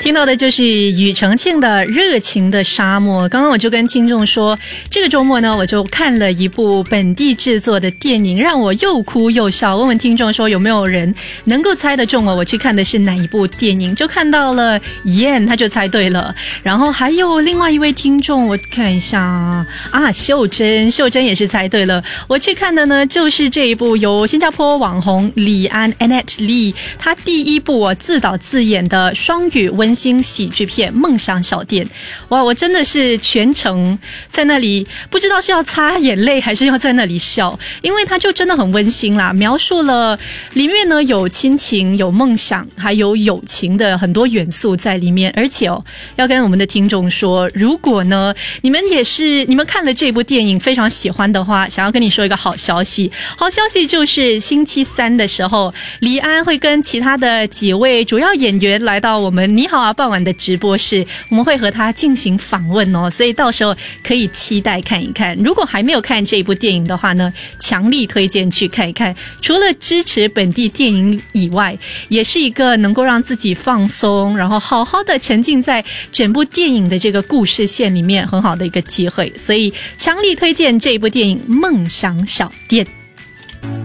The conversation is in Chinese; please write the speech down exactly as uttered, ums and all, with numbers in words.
听到的就是庾澄庆的《热情的沙漠》。刚刚我就跟听众说，这个周末呢，我就看了一部本地制作的电影，让我又哭又笑。问问听众说有没有人能够猜得中哦？我去看的是哪一部电影？就看到了燕，他就猜对了。然后还有另外一位听众，我看一下啊，秀珍，秀珍也是猜对了。我去看的呢，就是这一部由新加坡网红李安 Annette Lee 他第一部我自导自演的双语温馨喜剧片《梦想小店》。哇，我真的是全程在那里不知道是要擦眼泪还是要在那里笑，因为它就真的很温馨啦，描述了里面呢有亲情、有梦想还有友情的很多元素在里面。而且哦，要跟我们的听众说，如果呢你们也是你们看了这部电影非常喜欢的话，想要跟你说一个好消息。好消息就是星期三的时候，李安会跟其他的几位主要演员来到我们你好啊傍晚的直播室，我们会和他进行访问哦，所以到时候可以期待看一看。如果还没有看这部电影的话呢，强力推荐去看一看。除了支持本地电影以外，也是一个能够让自己放松，然后好好的沉浸在整部电影的这个故事线里面很好的一个机会，所以强力推荐这一部电影《梦想小店》。